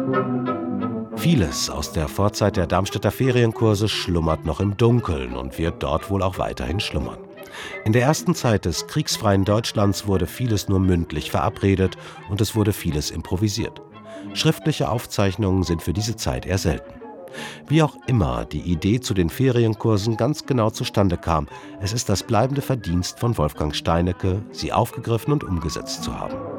Vieles aus der Vorzeit der Darmstädter Ferienkurse schlummert noch im Dunkeln und wird dort wohl auch weiterhin schlummern. In der ersten Zeit des kriegsfreien Deutschlands wurde vieles nur mündlich verabredet und es wurde vieles improvisiert. Schriftliche Aufzeichnungen sind für diese Zeit eher selten. Wie auch immer die Idee zu den Ferienkursen ganz genau zustande kam, es ist das bleibende Verdienst von Wolfgang Steinecke, sie aufgegriffen und umgesetzt zu haben.